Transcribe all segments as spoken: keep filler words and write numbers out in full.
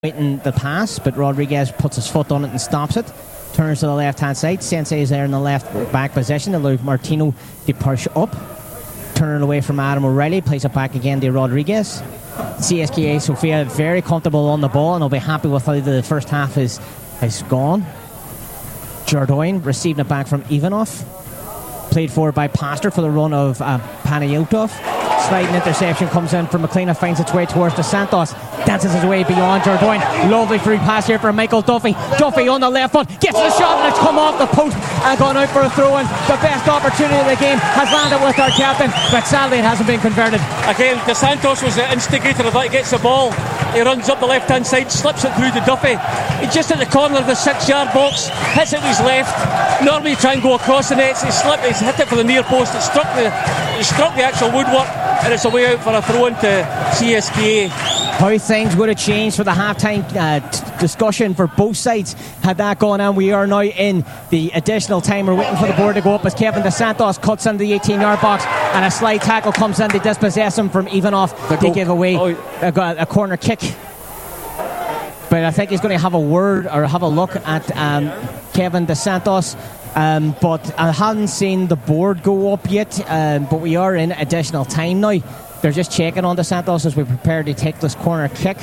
waiting the pass, but Rodriguez puts his foot on it and stops it. Turns to the left-hand side. Sensei is there in the left-back position. Allows Martino to push up. Turning away from Adam O'Reilly. Plays it back again to Rodriguez. C S K A Sofia very comfortable on the ball, and will be happy with how the first half is, is gone. Jardoin receiving it back from Ivanov. Played forward by Pastor for the run of uh, Panayotov. Sliding interception comes in from McLean, finds its way towards the Santos. Dances his way beyond Jardoin. Lovely free pass here for Michael Duffy. Duffy on the left foot, gets the shot, and it's come off the post and gone out for a throw-in. The best opportunity of the game has landed with our captain, but sadly it hasn't been converted. Again, De Santos was the instigator of that. He gets the ball, he runs up the left-hand side, slips it through to Duffy. He's just at the corner of the six-yard box, hits it with his left. Normally try and go across the nets. He slipped, he's hit it for the near post. It struck the, it struck the actual woodwork, and it's a way out for a throw into C S K A. How things would have changed for the half-time uh, t- discussion for both sides had that gone on. We are now in the additional time. We're waiting for the board to go up as Kevin De Santos cuts into the eighteen-yard box, and a slide tackle comes in to dispossess him from Ivanov to give away oh. a, a corner kick. But I think he's going to have a word or have a look at um, Kevin De Santos. Um, but I haven't seen the board go up yet, um, but we are in additional time now. They're just checking on De Santos as we prepare to take this corner kick.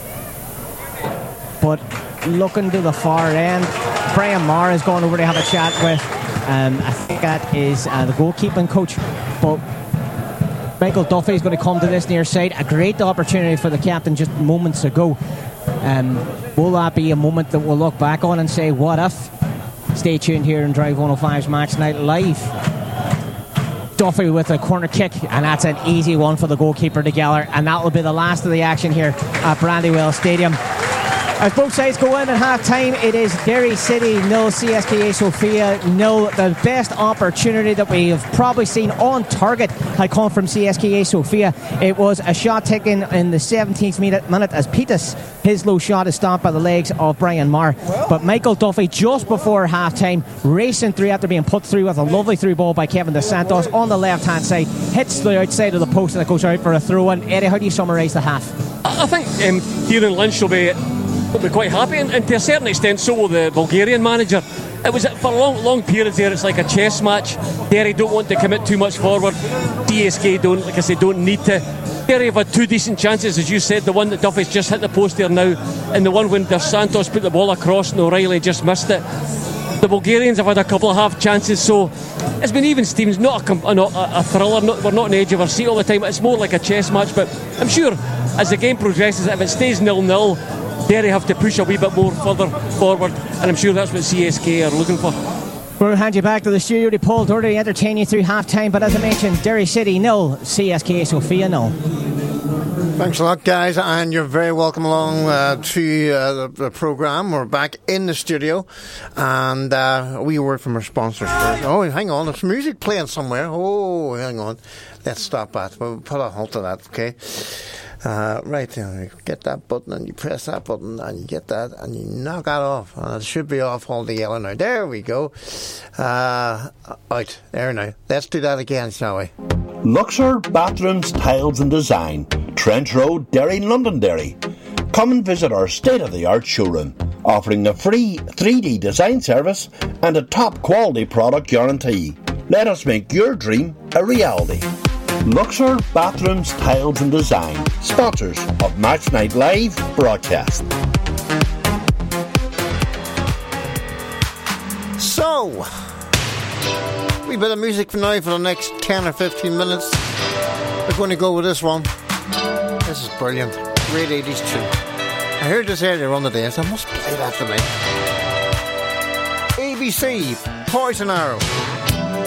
But looking to the far end, Brian Marr is going over to have a chat with, um, I think that is uh, the goalkeeping coach. But Michael Duffy is going to come to this near side. A great opportunity for the captain just moments ago. Um, will that be a moment that we'll look back on and say, what if? Stay tuned here and Drive one oh five's Match Night Live. Duffy with a corner kick, and that's an easy one for the goalkeeper to gather, and that will be the last of the action here at Brandywell Stadium. As both sides go in at half time, it is Derry City nil, C S K A Sofia nil. The best opportunity that we have probably seen on target had come from C S K A Sofia. It was a shot taken in the seventeenth minute, minute as Petus, his low shot is stopped by the legs of Brian Marr. But Michael Duffy, just before half time, racing through after being put through with a lovely through ball by Kevin De Santos on the left hand side, hits the outside of the post, and it goes out for a throw in. Eddie, how do you summarise the half? I think um, Kieran Lynch will be will be quite happy, and, and to a certain extent so will the Bulgarian manager. It was for long long periods there, it's like a chess match. Derry don't want to commit too much forward. C S K don't, like I say, don't need to. Derry have had two decent chances, as you said, the one that Duffy's just hit the post there now, and the one when De Santos put the ball across and O'Reilly just missed it. The Bulgarians have had a couple of half chances, so it's been even Stevens, not a, a, a thriller, not, we're not on the edge of our seat all the time. It's more like a chess match, but I'm sure as the game progresses, if it stays nil-nil, Derry have to push a wee bit more further forward, and I'm sure that's what C S K are looking for. We'll hand you back to the studio to Paul Doherty to entertain you through half time, but as I mentioned, Derry City nil, C S K A Sofia nil. Thanks a lot, guys, and you're very welcome along uh, to uh, the, the programme. We're back in the studio, and uh, a wee word from our sponsors first. Oh, hang on, there's music playing somewhere. Oh, hang on. Let's stop that. We'll put a halt to that, okay? Uh, right, you get that button and you press that button and you get that and you knock that off. And it should be off altogether now. There we go. Uh, out. There now. Let's do that again, shall we? Luxor Bathrooms, Tiles and Design, Trench Road, Derry, Londonderry. Come and visit our state-of-the-art showroom, offering a free three D design service and a top-quality product guarantee. Let us make your dream a reality. Luxor Bathrooms, Tiles and Design, sponsors of Match Night Live broadcast. So, we bit of music for now for the next ten or fifteen minutes. We're going to go with this one. This is brilliant. Great eighties tune. I heard this earlier on the day, so I must play that tonight. A B C, Poison Arrow.